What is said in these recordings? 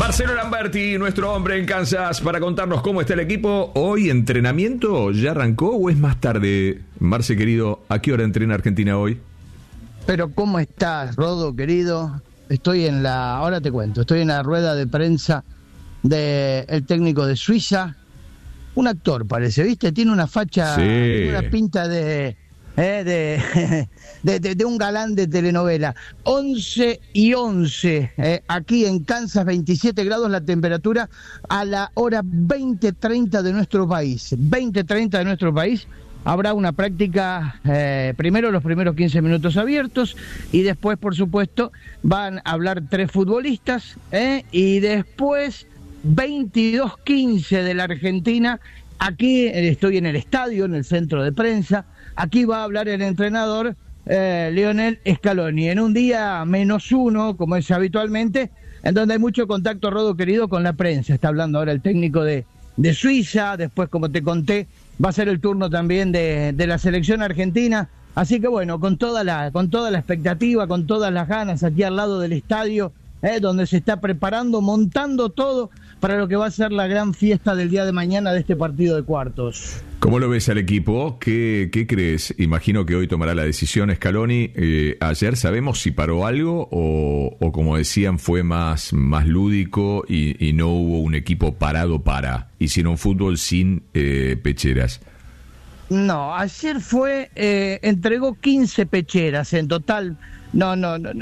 Marcelo Lamberti, nuestro hombre en Kansas, para contarnos cómo está el equipo. Hoy, ¿entrenamiento ya arrancó o es más tarde? Marce, querido, ¿a qué hora entrena Argentina hoy? Pero ¿cómo estás, Rodo, querido? Ahora te cuento, estoy en la rueda de prensa del técnico de Suiza. Un actor parece, ¿viste? Tiene una facha, sí, una pinta de un galán de telenovela. 11:11, aquí en Kansas, 27 grados la temperatura a la hora 20:30 de nuestro país. 20:30 de nuestro país. Habrá una práctica, primero los primeros 15 minutos abiertos y después, por supuesto, van a hablar 3 futbolistas y después 22:15 de la Argentina. Aquí estoy en el estadio, en el centro de prensa. Aquí va a hablar el entrenador Lionel Scaloni, en un día -1, como es habitualmente, en donde hay mucho contacto, Rodo, querido, con la prensa. Está hablando ahora el técnico de Suiza, después, como te conté, va a ser el turno también de la selección argentina. Así que bueno, con toda la expectativa, con todas las ganas, aquí al lado del estadio, donde se está preparando, montando todo para lo que va a ser la gran fiesta del día de mañana de este partido de cuartos. ¿Cómo lo ves al equipo? ¿Qué crees? Imagino que hoy tomará la decisión Scaloni. Ayer sabemos si paró algo o como decían, fue más lúdico y no hubo un equipo parado hicieron fútbol sin pecheras. No, ayer entregó 15 pecheras en total. No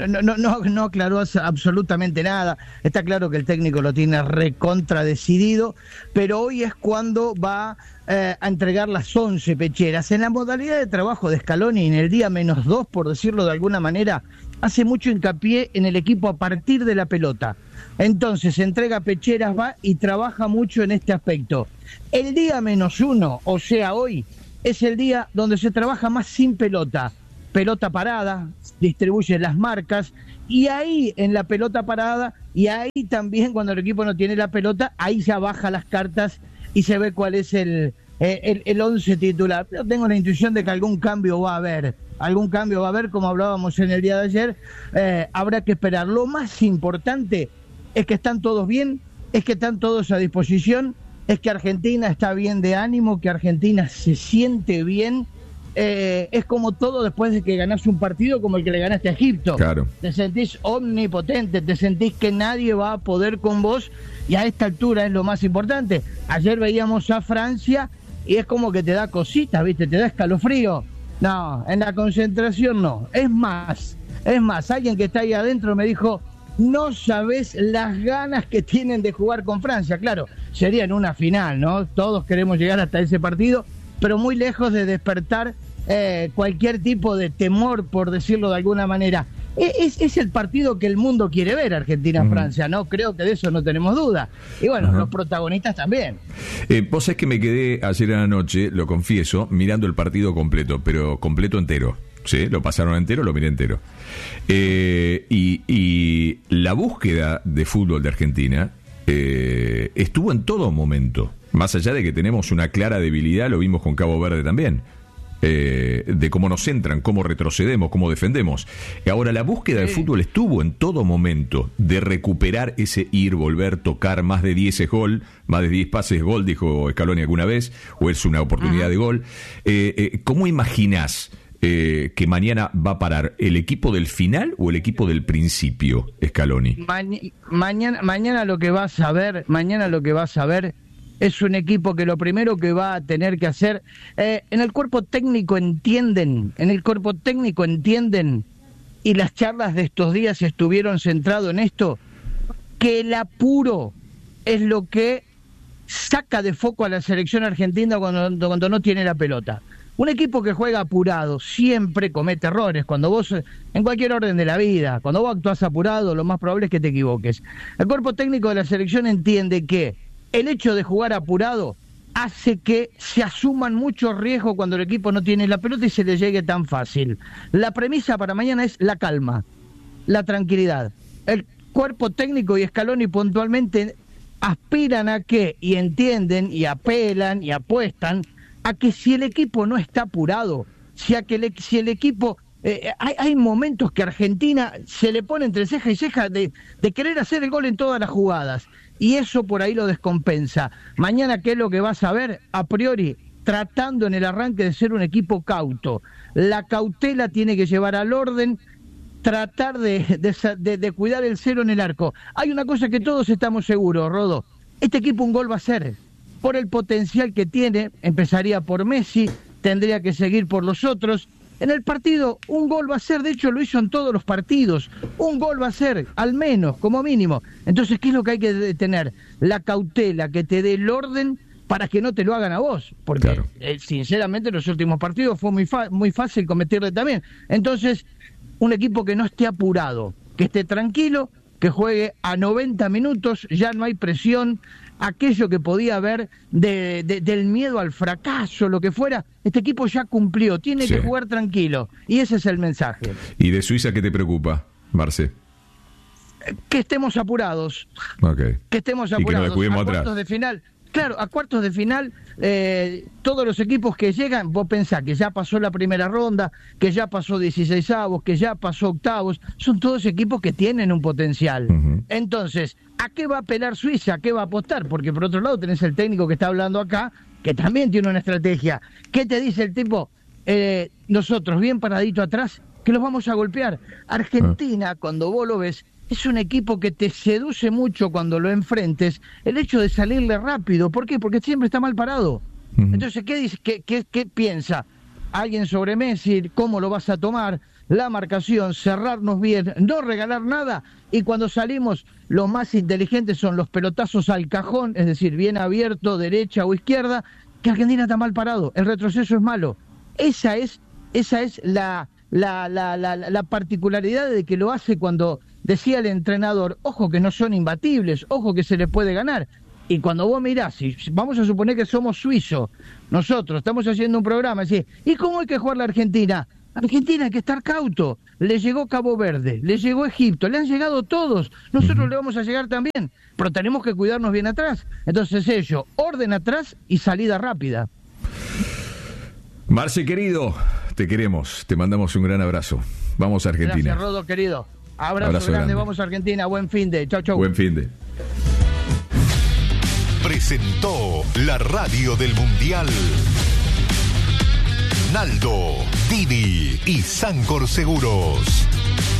aclaró absolutamente nada. Está claro que el técnico lo tiene recontra decidido, pero hoy es cuando va a entregar las 11 pecheras. En la modalidad de trabajo de Scaloni, en el día -2, por decirlo de alguna manera, hace mucho hincapié en el equipo a partir de la pelota. Entonces entrega pecheras, va y trabaja mucho en este aspecto. El día -1, o sea hoy, es el día donde se trabaja más sin pelota. Pelota parada, distribuye las marcas, y ahí en la pelota parada, y ahí también cuando el equipo no tiene la pelota, ahí ya baja las cartas y se ve cuál es el 11 titular. Pero tengo la intuición de que algún cambio va a haber, como hablábamos en el día de ayer. Habrá que esperar. Lo más importante es que están todos bien, es que están todos a disposición, es que Argentina está bien de ánimo, que Argentina se siente bien. Es como todo después de que ganás un partido como el que le ganaste a Egipto. Claro. Te sentís omnipotente, te sentís que nadie va a poder con vos, y a esta altura es lo más importante. Ayer veíamos a Francia y es como que te da cositas, ¿viste? Te da escalofrío. No, en la concentración no. Es más, alguien que está ahí adentro me dijo: no sabés las ganas que tienen de jugar con Francia. Claro, sería en una final, ¿no? Todos queremos llegar hasta ese partido, pero muy lejos de despertar cualquier tipo de temor, por decirlo de alguna manera. Es el partido que el mundo quiere ver, Argentina-Francia, ¿no? Creo que de eso no tenemos duda. Y bueno, los protagonistas también. Vos sabés que me quedé ayer en la noche, lo confieso, mirando el partido completo, pero completo entero. Sí, lo pasaron entero, lo miré entero. Y la búsqueda de fútbol de Argentina estuvo en todo momento. Más allá de que tenemos una clara debilidad, lo vimos con Cabo Verde también, de cómo nos entran, cómo retrocedemos, cómo defendemos. Ahora, la búsqueda de fútbol estuvo en todo momento, de recuperar ese ir, volver, tocar. Más de 10 es gol, más de 10 pases gol, dijo Scaloni alguna vez, o es una oportunidad de gol. ¿Cómo imaginás que mañana va a parar el equipo del final o el equipo del principio, Scaloni? Mañana lo que vas a ver, es un equipo que lo primero que va a tener que hacer, en el cuerpo técnico entienden, y las charlas de estos días estuvieron centrados en esto, que el apuro es lo que saca de foco a la selección argentina cuando no tiene la pelota. Un equipo que juega apurado siempre comete errores. Cuando vos, en cualquier orden de la vida, cuando vos actuás apurado, lo más probable es que te equivoques. El cuerpo técnico de la selección entiende que el hecho de jugar apurado hace que se asuman muchos riesgos cuando el equipo no tiene la pelota y se le llegue tan fácil. La premisa para mañana es la calma, la tranquilidad. El cuerpo técnico y Scaloni puntualmente aspiran a que, y entienden, y apelan, y apuestan a que si el equipo no está apurado, si el equipo hay momentos que Argentina se le pone entre ceja y ceja de querer hacer el gol en todas las jugadas, y eso por ahí lo descompensa. Mañana, ¿qué es lo que vas a ver? A priori, tratando en el arranque de ser un equipo cauto. La cautela tiene que llevar al orden, tratar de cuidar el cero en el arco. Hay una cosa que todos estamos seguros, Rodo, este equipo un gol va a hacer, por el potencial que tiene. Empezaría por Messi, tendría que seguir por los otros. En el partido un gol va a ser, de hecho lo hizo en todos los partidos, un gol va a ser, al menos, como mínimo. Entonces, ¿qué es lo que hay que tener? La cautela, que te dé el orden para que no te lo hagan a vos, porque claro, sinceramente en los últimos partidos fue muy fácil cometerle también. Entonces, un equipo que no esté apurado, que esté tranquilo, que juegue a 90 minutos, ya no hay presión, aquello que podía haber del miedo al fracaso, lo que fuera, este equipo ya cumplió, tiene que jugar tranquilo, y ese es el mensaje. ¿Y de Suiza qué te preocupa, Marce? Que estemos apurados, Okay. Que estemos apurados, y que nos descuidemos atrás. Cuartos de final. Claro, a cuartos de final, todos los equipos que llegan, vos pensás que ya pasó la primera ronda, que ya pasó 16avos, que ya pasó octavos, son todos equipos que tienen un potencial. Uh-huh. Entonces, ¿a qué va a apelar Suiza? ¿A qué va a apostar? Porque por otro lado tenés el técnico que está hablando acá, que también tiene una estrategia. ¿Qué te dice el tipo? Nosotros, bien paradito atrás, que los vamos a golpear. Argentina, cuando vos lo ves, es un equipo que te seduce mucho cuando lo enfrentes, el hecho de salirle rápido. ¿Por qué? Porque siempre está mal parado. Uh-huh. Entonces, ¿qué dice? ¿Qué piensa? ¿Alguien sobre Messi? ¿Cómo lo vas a tomar? La marcación, cerrarnos bien, no regalar nada, y cuando salimos, los más inteligentes son los pelotazos al cajón, es decir, bien abierto, derecha o izquierda, que Argentina está mal parado, el retroceso es malo. Esa es la particularidad de que lo hace cuando decía el entrenador, ojo que no son imbatibles, ojo que se le puede ganar. Y cuando vos mirás, si vamos a suponer que somos suizos, nosotros estamos haciendo un programa, así, ¿y cómo hay que jugar la Argentina? Argentina hay que estar cauto. Le llegó Cabo Verde, le llegó Egipto, le han llegado todos. Nosotros le vamos a llegar también, pero tenemos que cuidarnos bien atrás. Entonces orden atrás y salida rápida. Marce, querido, te queremos, te mandamos un gran abrazo. Vamos a Argentina. Gracias, Rodo, querido. Abrazo grande, vamos a Argentina, buen fin de. Chau, chau. Buen fin de. Presentó la radio del Mundial Naldo, Didi y Sancor Seguros.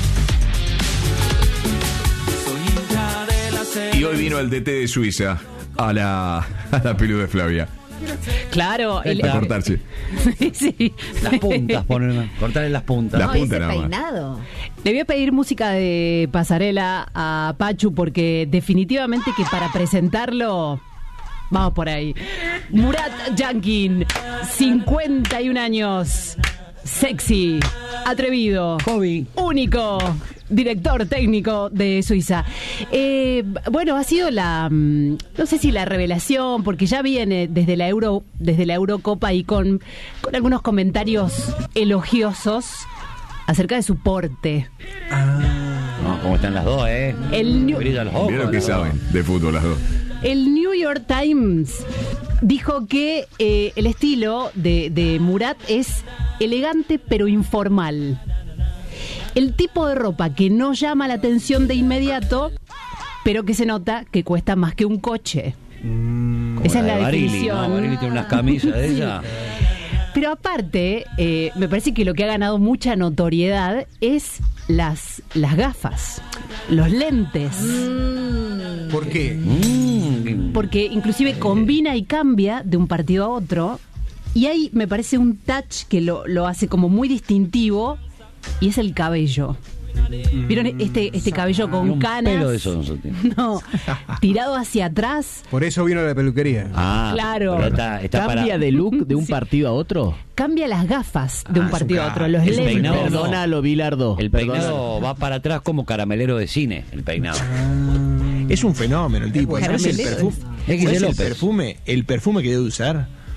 Y hoy vino el DT de Suiza a la Pelú de Flavia. Claro, a cortarse. Sí. Las puntas, cortarle las puntas. Las puntas ese nada peinado. más. Le voy a pedir música de pasarela a Pachu porque definitivamente que para presentarlo, vamos por ahí. Murat Yankin, 51 años, sexy, atrevido, hobby, único, director técnico de Suiza. Bueno, ha sido no sé si la revelación, porque ya viene desde la Eurocopa y con algunos comentarios elogiosos acerca de su porte. No, como están las dos, Vieron que saben de fútbol las dos. El New York Times dijo que el estilo de Murat es elegante pero informal. El tipo de ropa que no llama la atención de inmediato, pero que se nota que cuesta más que un coche. Esa es la definición. Barili tiene unas camisas de esa. Pero aparte, me parece que lo que ha ganado mucha notoriedad es las gafas, los lentes. ¿Por qué? Porque inclusive combina y cambia de un partido a otro. Y ahí me parece un touch que lo hace como muy distintivo, y es el cabello. ¿Vieron este cabello con canas? Pelo de eso nosotros. No, tirado hacia atrás. Por eso vino la peluquería. Claro. ¿Cambia de look de un partido a otro? Cambia las gafas de un partido a otro, los lentes. Peinado, Perdónalo, Bilardo. El peinado va para atrás como caramelero de cine, el peinado. Es un fenómeno el tipo. ¿Sabes el perfume? ¿Sabes el perfume que debe usar?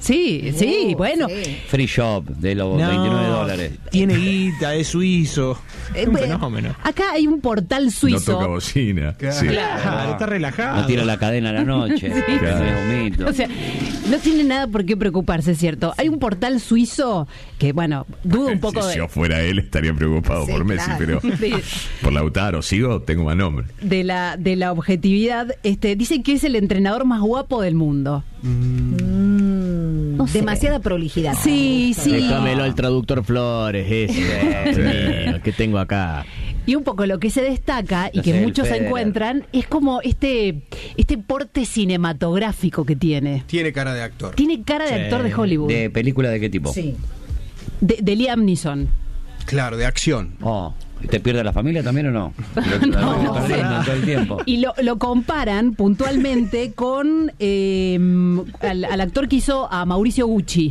Sí, bueno. Sí. Free shop de los $29. Tiene guita, es suizo. Un Bueno, fenómeno. acá hay un portal No suizo. toca bocina. Sí. Claro, está relajado. No tira la cadena a la noche. Claro. Es un mito. O sea, no tiene nada por qué preocuparse, es cierto. Hay un portal suizo que, bueno, dudo un poco Si yo fuera él, estaría preocupado Sí, por Messi, claro. pero de, por Lautaro, sigo, tengo más nombre. de la objetividad. Dicen que es el entrenador más guapo del mundo. No sé. Demasiada prolijidad. Sí. Déjamelo al traductor Flores, ese. Mío, que tengo acá. Y un poco lo que se destaca y No que sé, el muchos Federer. encuentran es como este porte cinematográfico que tiene. Tiene cara de actor. Tiene cara de actor de Hollywood. ¿De película de qué tipo? Sí. De Liam Neeson. Claro, de acción. Oh, ¿te pierde la familia también o no? No, Perdiendo sí. todo el tiempo. Y lo comparan puntualmente con al actor que hizo a Mauricio Gucci.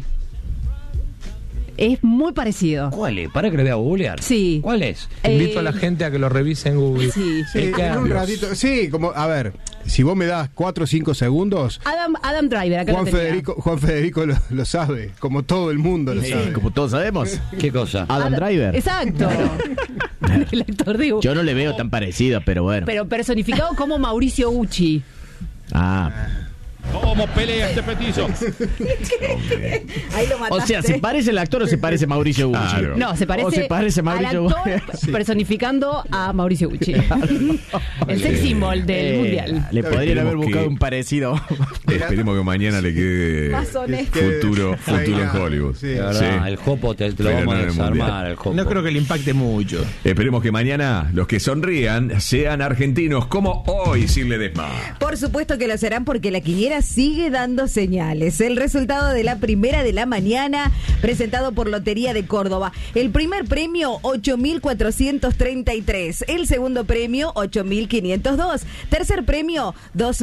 Es muy parecido. ¿Cuál es? Para que lo voy a googlear. Sí. ¿Cuál es? Invito a la gente a que lo revise en Google. Sí. Sí, El en un Dios. ratito. Sí, como, a ver, si vos me das 4 o 5 segundos, Adam Driver, acá lo tenía. Juan Federico lo sabe, como todo el mundo lo sabe. Como todos sabemos. ¿Qué cosa? Adam Driver. Exacto. El actor de Yo no le veo tan parecido, pero bueno. Pero personificado como Mauricio Gucci. ¿Cómo pelea este petizo? Ahí lo mataste. O sea, ¿se parece el actor o se parece Mauricio Gucci? Claro. No, se parece, O se parece Mauricio al actor Gucci. personificando a Mauricio Gucci. El sex symbol del mundial. Le podrían haber Esperemos buscado que- un parecido. Esperemos que mañana le quede Más honesto. futuro en Hollywood. Sí. De verdad, el Jopo te lo Pero vamos no a en el desarmar. Mundial. El Jopo. No creo que le impacte mucho. Esperemos que mañana los que sonrían sean argentinos como hoy, sin Ledesma. Por supuesto que lo serán porque la quiniela sigue dando señales. El resultado de la primera de la mañana, presentado por Lotería de Córdoba. El primer premio, 8.433. El segundo premio, 8.502. Tercer premio,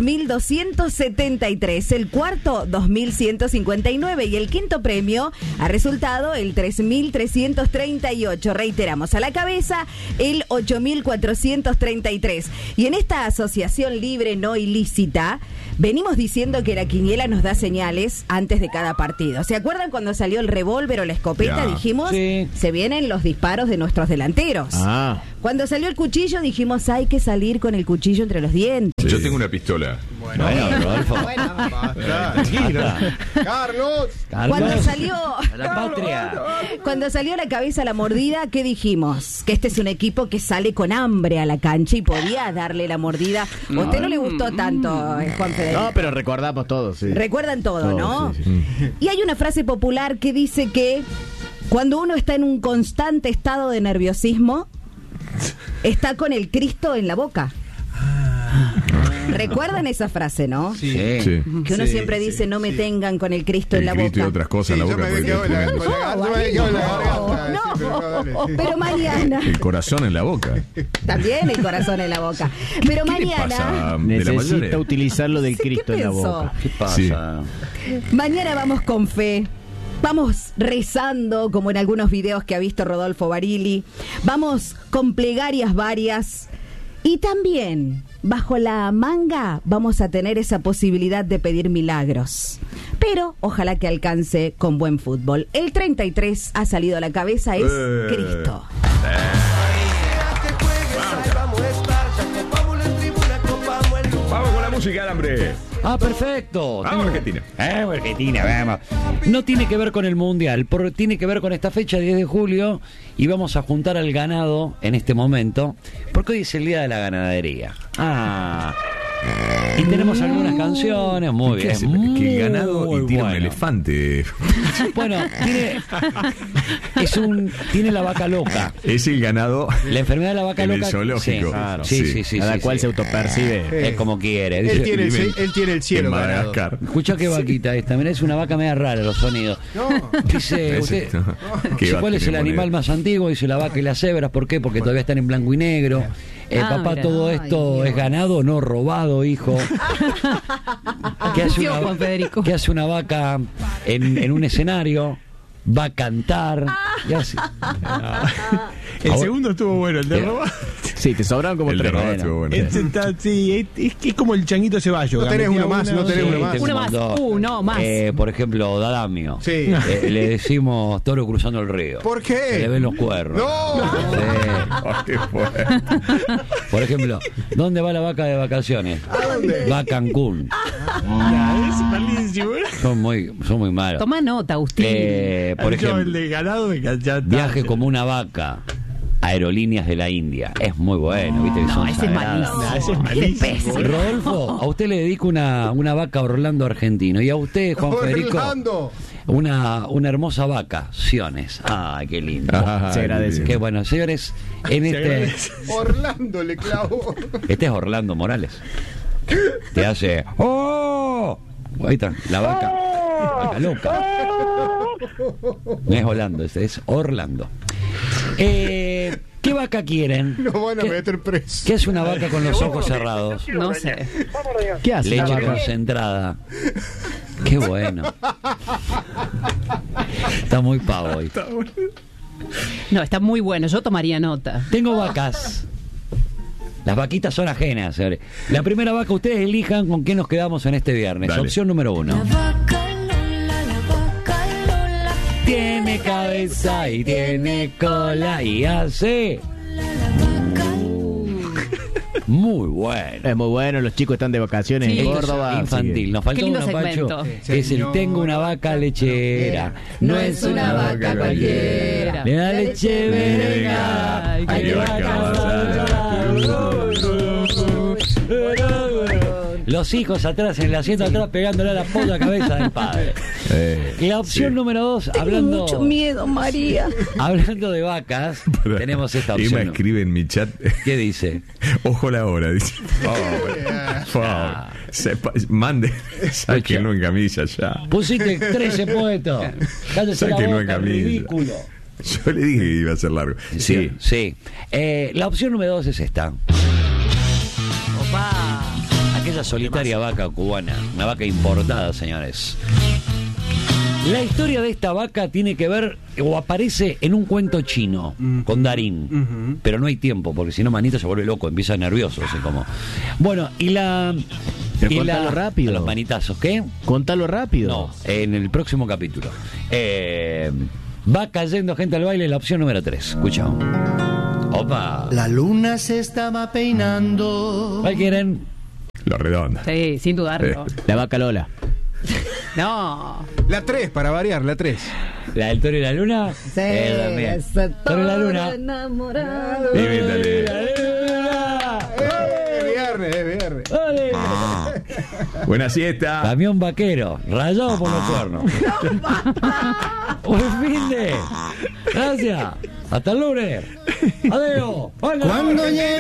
2.273. El cuarto, 2.159. Y el quinto premio ha resultado el 3.338. Reiteramos, a la cabeza, el 8.433. Y en esta asociación libre no ilícita, venimos diciendo que la quiniela nos da señales antes de cada partido. ¿Se acuerdan cuando salió el revólver o la escopeta? Ya. Dijimos, Sí. se vienen los disparos de nuestros delanteros. Cuando salió el cuchillo, dijimos, hay que salir con el cuchillo entre los dientes. Yo tengo una pistola. Bueno, Rodolfo. Tranquilo. Carlos. Cuando salió A la patria. Cuando salió a la cabeza la mordida, ¿qué dijimos? Que este es un equipo que sale con hambre a la cancha y podía darle la mordida. A usted no le gustó tanto, Juan Federico. No, pero recordamos todos, sí. Recuerdan todo, Todo, ¿no? sí, sí. Y hay una frase popular que dice que cuando uno está en un constante estado de nerviosismo, está con el Cristo en la boca. ¿Recuerdan esa frase, no? Sí. Sí. Que uno Sí, siempre sí, dice, no me sí. tengan con el Cristo en El la grito y boca. otras cosas Sí, en la yo boca. me porque quedo en la después- garganta. Yo me quedo en la garganta. No, Sí, pero dale, sí. pero mañana. El corazón en la boca. También el corazón en la boca. Pero ¿Qué le mañana, pasa de la Necesita mayoría? utilizar lo del Sí, ¿qué Cristo en la pensó? boca. ¿Qué pasa? Sí. mañana vamos con fe. Vamos rezando, como en algunos videos que ha visto Rodolfo Barili. Vamos con plegarias varias. Y también, bajo la manga, vamos a tener esa posibilidad de pedir milagros. Pero ojalá que alcance con buen fútbol. El 33 ha salido a la cabeza, es Cristo. Vamos con la música, hambre. Ah, perfecto. Vamos, Argentina. Argentina, vamos. No tiene que ver con el Mundial, tiene que ver con esta fecha, 10 de julio, y vamos a juntar al ganado en este momento, porque hoy es el Día de la Ganadería. Y tenemos algunas canciones, muy ¿Qué bien. hace? muy Que el ganado y tira un bueno. elefante. Bueno, tiene la vaca loca. Es el ganado La enfermedad de la vaca en loca. el zoológico. Sí, claro. Sí. Cada cual sí. se autopercibe. Es como quiere. Él Dice, tiene, vive él tiene el cielo en ganado. Madagascar. escucha qué vaquita esta, mirá, es una vaca media rara los sonidos. No. Dice, Ese, usted, no. ¿Qué dice, va a ¿cuál es el tener animal moneda? más antiguo? Dice la vaca y las cebras. ¿Por qué? Porque todavía están en blanco y negro. Papá, mira. todo Ay, esto Dios. es ganado, no robado, hijo. ¿Qué hace, Juan Federico. ¿Qué hace una vaca en un escenario? Va a cantar. ¿Qué hace? El Ahora- segundo estuvo bueno, el de Eh, robar. Sí, te sobraron como El de 3. Rodolfo estuvo bueno. Sí, es como el changuito Ceballos. No tenés uno más, no tenés uno más. tengo Una un más, montón. uno más. Por ejemplo, Dadamio. Sí. Le decimos toro cruzando el río. ¿Por qué? Se le ven los cuernos. ¡No! Sí. Ah, qué fuerte. Por ejemplo, ¿dónde va la vaca de vacaciones? ¿A dónde? Va a Cancún. Es malísimo. Son muy malos. Toma nota, Agustín. Por El ejemplo, de ganado me encanta. viaje como una vaca. Aerolíneas de la India. Es muy bueno, ¿viste? Que son Ese es sagradas. malísimo. Ese es malísimo. Rodolfo, a usted le dedico una vaca Orlando argentino. Y a usted, Juan Federico, Orlando. una hermosa vaca, Siones. Ay, qué lindo. Ah, Se agradece. Qué bueno, señores, en este Orlando le clavó. este es Orlando Morales. Te hace ¡oh! Ahí está, la vaca. Vaca loca. No es Orlando, es Orlando. ¿Qué vaca quieren? Lo van a ¿Qué- meter preso. ¿Qué es una vaca con los ojos cerrados? No sé. ¿Qué hace la Leche vaca? concentrada. Qué bueno. Está muy pavo hoy. No, está muy bueno. Yo tomaría nota. Tengo vacas. Las vaquitas son ajenas, señores. La primera vaca, ustedes elijan con qué nos quedamos en este viernes. Dale. Opción número 1. Tiene cabeza y tiene cola y hace... Muy bueno. Es muy bueno, los chicos están de vacaciones Sí. en Esto es Córdoba. infantil. Nos faltó Qué lindo uno, Pacho, segmento. que es el tengo una vaca lechera. No es una vaca cualquiera. Le da leche venga. Ay, Ay, qué qué vaca Los hijos atrás, en el asiento atrás, pegándole a la polla cabeza del padre. Y la opción número 2, hablando, Mucho miedo, María. hablando de vacas, tenemos esta Emma opción. escribe en mi chat. ¿Qué dice? Ojo la hora, dice. Por favor. Mande. Sáquenlo en camilla ya. Pusiste 13 puestos. Cállese la Sáquenlo en boca, camilla. ridículo. Yo le dije que iba a ser largo. Sí. Sí. La opción número 2 es esta. Aquella solitaria vaca cubana, una vaca importada, señores. La historia de esta vaca tiene que ver o aparece en un cuento chino con Darín, pero no hay tiempo porque si no Manito se vuelve loco, empieza nervioso, así como. Bueno, y la Pero y contalo rápido. a los manitazos, ¿qué? Contalo rápido. No, en el próximo capítulo. Va cayendo gente al baile, la opción número 3. Escucha. Opa. La luna se estaba peinando. ¿Cuál quieren? Lo redondo. Sí, sin dudarlo. La vaca Lola. No. La 3, para variar, la 3. ¿La del toro y la luna? También. Toro y la luna. Enamorado. Invítale. Viernes. ¡Dale! Buena siesta. Camión vaquero, rayado por los cuernos. ¡Buen fin de! Gracias. Hasta el lunes. Adiós. Hola. Cuando llegue